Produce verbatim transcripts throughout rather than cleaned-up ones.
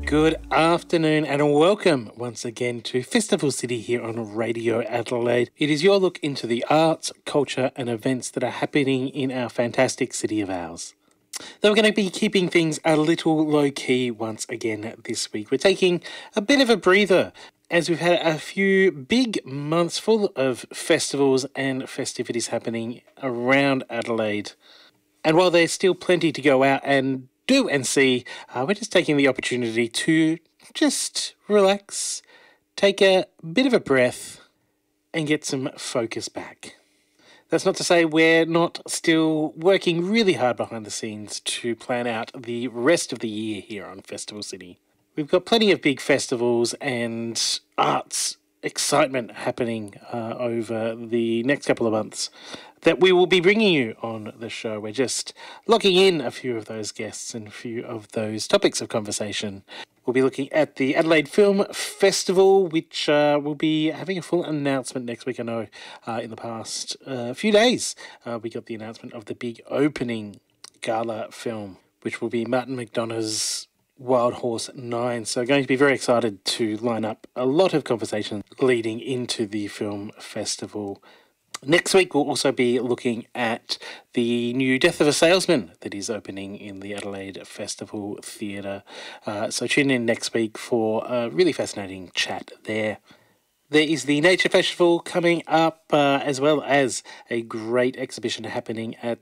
Good afternoon and welcome once again to Festival City here on Radio Adelaide. It is your look into the arts, culture and events that are happening in our fantastic city of ours. Though we're going to be keeping things a little low-key once again this week. We're taking a bit of a breather as we've had a few big months full of festivals and festivities happening around Adelaide. And while there's still plenty to go out and do and see, uh, we're just taking the opportunity to just relax, take a bit of a breath and get some focus back. That's not to say we're not still working really hard behind the scenes to plan out the rest of the year here on Festival City. We've got plenty of big festivals and arts excitement happening uh, over the next couple of months that we will be bringing you on the show. We're just locking in a few of those guests and a few of those topics of conversation. We'll be looking at the Adelaide Film Festival, which uh, will be having a full announcement next week. I know uh, in the past uh, few days uh, we got the announcement of the big opening gala film, which will be Martin McDonagh's Wild Horse nine. So going to be very excited to line up a lot of conversation leading into the film festival. Next week, we'll also be looking at the new Death of a Salesman that is opening in the Adelaide Festival Theatre. Uh, so tune in next week for a really fascinating chat there. There is the Nature Festival coming up, uh, as well as a great exhibition happening at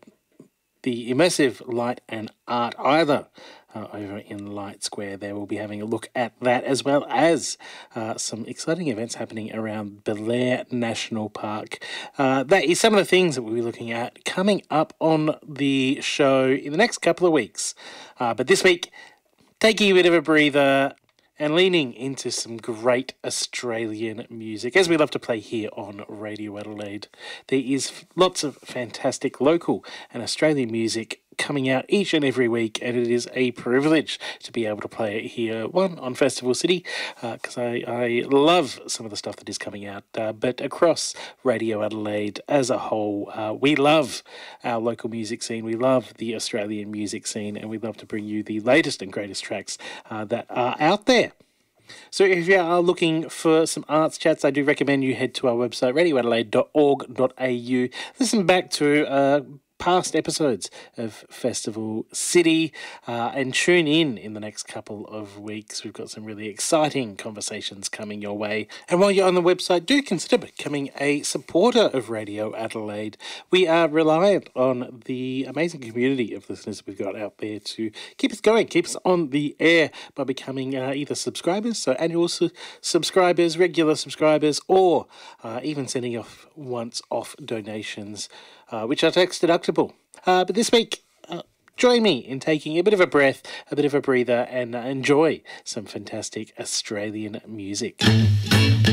the Immersive Light and Art Either uh, over in Light Square. There we'll be having a look at that, as well as uh, some exciting events happening around Belair National Park. Uh, that is some of the things that we'll be looking at coming up on the show in the next couple of weeks. Uh, but this week, taking a bit of a breather and leaning into some great Australian music, as we love to play here on Radio Adelaide. There is lots of fantastic local and Australian music coming out each and every week, and it is a privilege to be able to play it here, one, on Festival City, because uh, I, I love some of the stuff that is coming out, uh, but across Radio Adelaide as a whole, uh, we love our local music scene, we love the Australian music scene, and we love to bring you the latest and greatest tracks uh, that are out there. So if you are looking for some arts chats, I do recommend you head to our website, radio adelaide dot org dot a u. Listen back to uh, past episodes of Festival City uh, and tune in in the next couple of weeks. We've got some really exciting conversations coming your way. And while you're on the website, do consider becoming a supporter of Radio Adelaide. We are reliant on the amazing community of listeners we've got out there to keep us going, keep us on the air by becoming uh, either subscribers, so annual su- subscribers, regular subscribers, or uh, even sending off once-off donations, Uh, which are tax deductible. Uh, but this week, uh, join me in taking a bit of a breath, a bit of a breather, and uh, enjoy some fantastic Australian music.